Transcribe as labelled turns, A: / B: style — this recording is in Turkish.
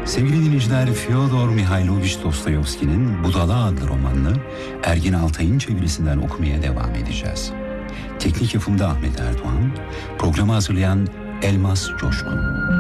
A: Sevgili dinleyiciler, Fyodor Mihailovich Dostoyevski'nin Budala adlı romanını Ergin Altay'ın çevirisinden okumaya devam edeceğiz. Teknik yapımda Ahmet Erdoğan, programı hazırlayan Elmas Coşkun.